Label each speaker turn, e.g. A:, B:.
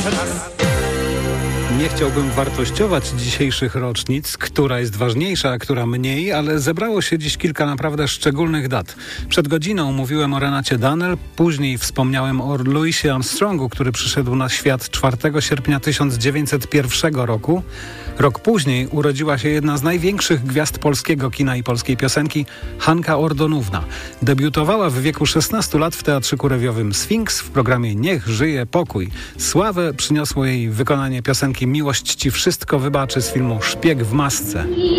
A: Nie chciałbym wartościować dzisiejszych rocznic, która jest ważniejsza, a która mniej, ale zebrało się dziś kilka naprawdę szczególnych dat. Przed godziną mówiłem o Renacie Dannel, później wspomniałem o Louisie Armstrongu, który przyszedł na świat 4 sierpnia 1901 roku. Rok później urodziła się jedna z największych gwiazd polskiego kina i polskiej piosenki, Hanka Ordonówna. Debiutowała w wieku 16 lat w Teatrzyku Rewiowym Sfinks w programie Niech żyje pokój. Sławę przyniosło jej wykonanie piosenki Miłość ci wszystko wybaczy z filmu Szpieg w masce.